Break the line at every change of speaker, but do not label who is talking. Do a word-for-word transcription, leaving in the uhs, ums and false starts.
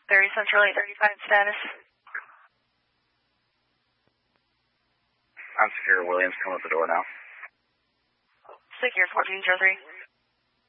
thirty Central eight thirty-five status.
I'm Secure Williams, come up the door now.
Secure fourteen zero three.